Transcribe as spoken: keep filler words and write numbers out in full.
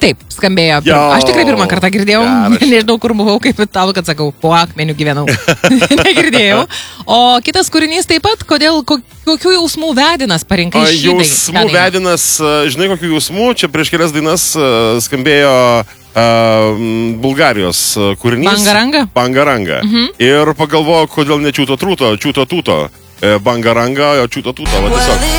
taip skambėjo. Jo. Aš tikrai pirmą kartą girdėjau. Geras. Nežinau, kur buvau, kaip tau, kad sakau, po akmeniu gyvenau. Negirdėjau. O kitas kūrinys taip pat, kodėl, ko, kokių jausmų vedinas parinkai A, šį dai- Jausmų šią dainą? vedinas, a, žinai kokių jausmų, čia prieš kelias dainas a, skambėjo a, m, Bulgarijos a, kūrinys. Bangaranga? Bangaranga. Mhm. Ir pagalvojau, kodėl ne čiūto trūto, čiūto tūto. E, Bangaranga, o čiūto tūto, va tiesiog.